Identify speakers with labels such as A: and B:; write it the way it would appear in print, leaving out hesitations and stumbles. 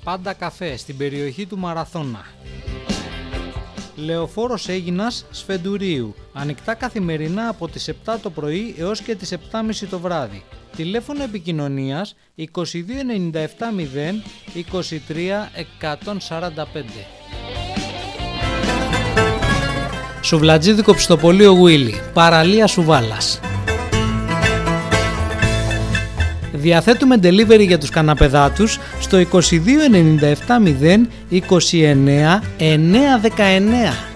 A: Πάντα Καφέ στην περιοχή του Μαραθώνα. Λεωφόρος Αίγινας Σφεντουρίου. Ανοιχτά καθημερινά από τις 7 το πρωί έως και τις 7.30 το βράδυ. Τηλέφωνο επικοινωνίας 2297 0 23 145. Σουβλατζίδικο Πιστοπωλείο Γουίλι, παραλία Σουβάλας. Διαθέτουμε delivery για τους καναπεδάτους στο 2297 0 29 919.